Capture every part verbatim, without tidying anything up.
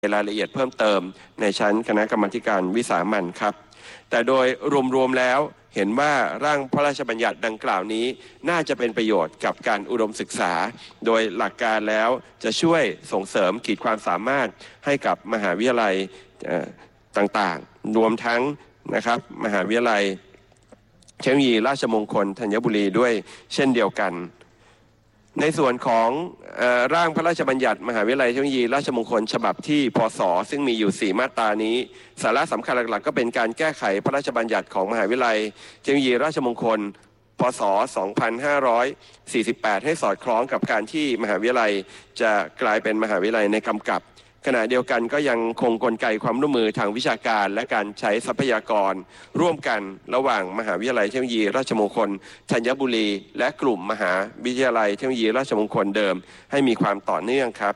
รายละเอียดเพิ่มเติมในชั้นคณะกรรมาการวิสามัญครับแต่โดยรวมๆแล้วเห็นว่าร่างพระราชบัญญัติดังกล่าวนี้น่าจะเป็นประโยชน์กับการอุดมศึกษาโดยหลักการแล้วจะช่วยส่งเสริมขีดความสามารถให้กับมหาวิทยาลัยต่างๆรวมทั้งนะครับมหาวิทยาลัยเทคโนโลยีราชมงคลธัญบุรีด้วยเช่นเดียวกันในส่วนของเอ่อร่างพระราชบัญญัติมหาวิทยาลัยเทคโนโลยีราชมงคลฉบับที่พศซึ่งมีอยู่สี่มาตรานี้สาระสำคัญหลักๆก็เป็นการแก้ไขพระราชบัญญัติของมหาวิทยาลัยเทคโนโลยีราชมงคลพศสองพันห้าร้อยสี่สิบแปดให้สอดคล้องกับการที่มหาวิทยาลัยจะกลายเป็นมหาวิทยาลัยในกำกับขณะเดียวกันก็ยังคงกลไกความร่วมมือทางวิชาการและการใช้ทรัพยากรร่วมกันระหว่างมหาวิทยาลัยเทคโนโลยีราชมงคลธัญบุรีและกลุ่มมหาวิทยาลัยเทคโนโลยีราชมงคลเดิมให้มีความต่อเนื่องครับ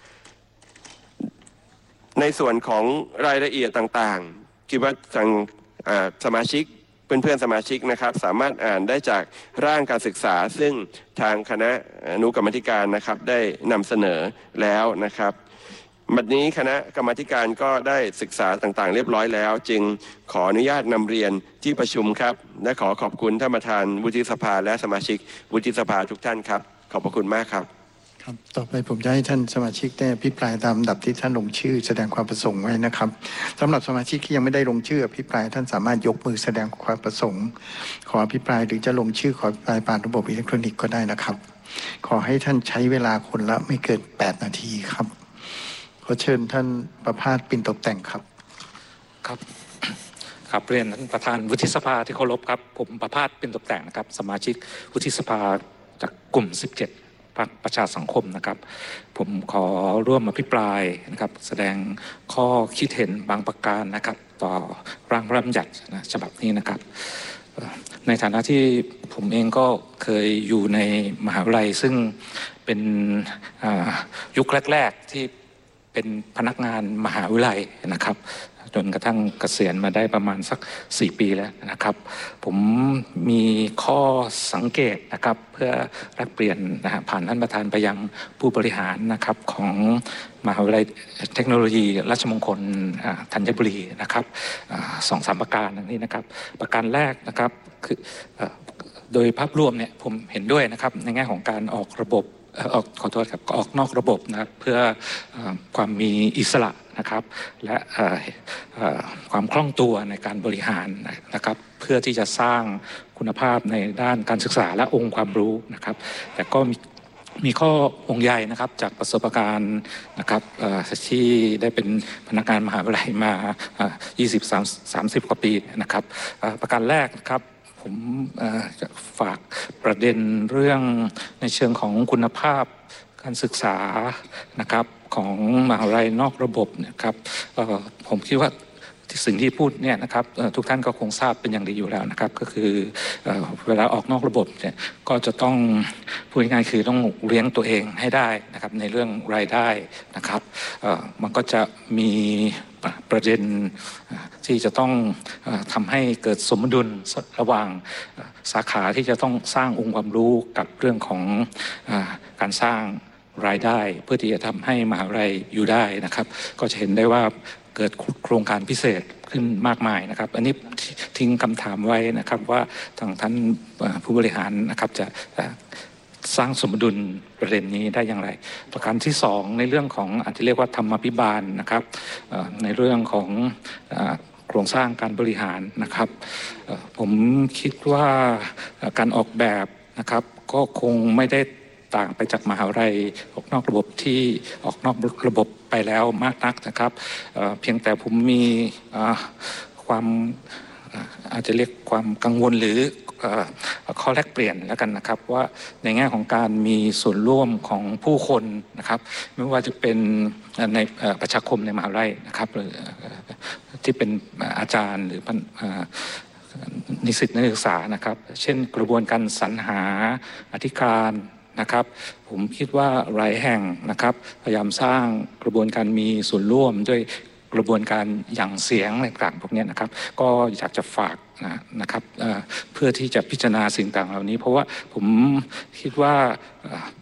ในส่วนของรายละเอียดต่างๆคิดว่าทางสมาชิกเพื่อนๆสมาชิกนะครับสามารถอ่านได้จากร่างการศึกษาซึ่งทางคณะอนุกรรมการนะครับได้นำเสนอแล้วนะครับบัดนี้คณะกรรมาการก็ได้ศึกษาต่างๆเรียบร้อยแล้วจึงขออนุญาตนำเรียนที่ประชุมครับและขอขอบคุณท่านประธานวุฒิสภาและสมาชิกวุฒิสภาทุกท่านครับขอบพระคุณมากครับครับต่อไปผมจะให้ท่านสมาชิกได้อภิปรายตามลำดับที่ท่านลงชื่อแสดงความประสงค์ไว้นะครับสำหรับสมาชิกที่ยังไม่ได้ลงชื่ออภิปรายท่านสามารถยกมือแสดงความประสงค์ขออภิปรายหรือจะลงชื่อขออภิปรายผ่านระบบอิเล็กทรอนิกส์ก็ได้นะครับขอให้ท่านใช้เวลาคนละไม่เกินแปดนาทีครับขอเชิญท่านประภาส ปิ่นตกแต่งครับครับครับเรียนท่านประธานวุฒิสภาที่เคารพครับผมประภาส ปิ่นตกแต่งนะครับสมาชิกวุฒิสภาจากกลุ่มสิบเจ็ดพรรคประชาสังคมนะครับผมขอร่วมอภิปรายนะครับแสดงข้อคิดเห็นบางประการนะครับต่อร่างพระราชบัญญัติฉบับนี้นะครับในฐานะที่ผมเองก็เคยอยู่ในมหาวิทยาลัยซึ่งเป็นยุคแรกๆที่เป็นพนักงานมหาวิทยาลัยนะครับจนกระทั่งเกษียณมาได้ประมาณสักสี่ปีแล้วนะครับผมมีข้อสังเกตนะครับเพื่อแลกเปลี่ยนนะฮะผ่านท่านประธานไปยังผู้บริหารนะครับของมหาวิทยาลัยเทคโนโลยีราชมงคลธัญบุรีนะครับสองสามประการนี้นะครับประการแรกนะครับคือโดยภาพรวมเนี่ยผมเห็นด้วยนะครับในแง่ของการออกระบบออกขอโทษครับออกนอกระบบนะครับเพื่อความมีอิสระนะครับและความคล่องตัวในการบริหารนะครับเพื่อที่จะสร้างคุณภาพในด้านการศึกษาและองค์ความรู้นะครับแต่ก็มีมีข้อห่วงใยนะครับจากประสบการณ์นะครับที่ได้เป็นพนักงานมหาวิทยาลัยมา ยี่สิบ สามสิบ กว่าปีนะครับประการแรกนะครับผมจะฝากประเด็นเรื่องในเชิงของคุณภาพการศึกษานะครับของมหาวิทยาลัยนอกระบบนะครับผมคิดว่าสิ่งที่พูดเนี่ยนะครับทุกท่านก็คงทราบเป็นอย่างดีอยู่แล้วนะครับก็คือเวลาออกนอกระบบเนี่ยก็จะต้องพูดง่ายๆคือต้องเลี้ยงตัวเองให้ได้นะครับในเรื่องรายได้นะครับมันก็จะมีประเด็นที่จะต้องทำให้เกิดสมดุลระหว่างสาขาที่จะต้องสร้างองค์ความรู้กับเรื่องของการสร้างรายได้เพื่อที่จะทำให้มหาวิทยาลัยอยู่ได้นะครับก็จะเห็นได้ว่าเกิดโครงการพิเศษขึ้นมากมายนะครับอันนี้ทิ้งคำถามไว้นะครับว่าทางท่านผู้บริหารนะครับจะสร้างสมดุลประเด็นนี้ได้อย่างไรประการที่สองในเรื่องของอาจจะเรียกว่าธรรมาภิบาลนะครับในเรื่องของโครงสร้างการบริหารนะครับผมคิดว่าการออกแบบนะครับก็คงไม่ได้ต่างไปจากมหาวิทยาลัยออกนอกระบบที่ออกนอกระบบไปแล้วมากนักนะครับเพียงแต่ผมมีความอาจจะเรียกความกังวลหรือข้อแลกเปลี่ยนแล้วกันนะครับว่าในแง่ของการมีส่วนร่วมของผู้คนนะครับไม่ว่าจะเป็นในประชาคมในมหาวิทยาลัยนะครับหรือที่เป็นอาจารย์หรือนิสิตนักศึกษานะครับเช่นกระบวนการสรรหาอธิการนะครับผมคิดว่าหลายแห่งนะครับพยายามสร้างกระบวนการมีส่วนร่วมด้วยกระบวนการหยั่งเสียงต่างๆพวกนี้นะครับก็อยากจะฝากนะครับเพื่อที่จะพิจารณาสิ่งต่างเหล่านี้เพราะว่าผมคิดว่า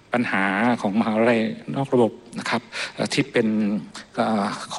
ปัญหาของมหาวิทยาลัยนอกระบบนะครับที่เป็น